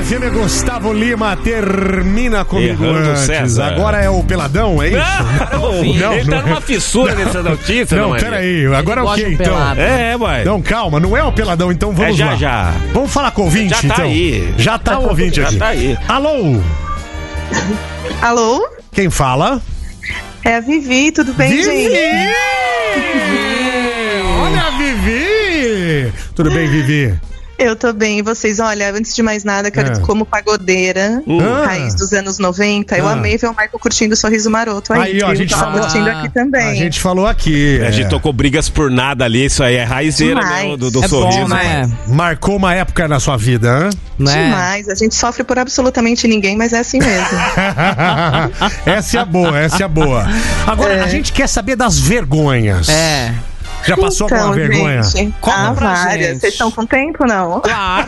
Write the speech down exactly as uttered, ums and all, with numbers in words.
F M, Gustavo Lima termina comigo Errando antes. César. Agora é o Peladão, é isso? Não, não, Não, ele não tá numa é. fissura nessa notícia, Não, não é? peraí. Agora é o gosta que, de então? pelado. É, ué. Não, calma, não é o Peladão, então vamos É já, lá. já. Vamos falar com o ouvinte, Já tá então. aí. Já tá o ouvinte Já aqui. tá aí. Alô? Alô? Quem fala? É a Vivi, tudo bem, Vivi! gente? Olha a Vivi! Tudo bem, Vivi? Eu tô bem, e vocês? Olha, antes de mais nada, quero É. como pagodeira, Ah. raiz dos anos noventa, eu Ah. amei ver o Michael curtindo o Sorriso Maroto aí. Aí, ó, a viu? gente Tava falou- curtindo Ah. aqui também. A gente falou aqui. A gente é, tocou brigas por nada ali, isso aí é raizeira Demais. mesmo, do, do É sorriso. bom, né? Marcou uma época na sua vida, né? Né? Demais, a gente sofre por absolutamente ninguém, mas é assim mesmo. Essa é a boa, essa é a boa. Agora, É. a gente quer saber das vergonhas. É. Já passou então, alguma vergonha? gente, Conta ah, pra várias. gente. Vocês estão com tempo, não? Claro.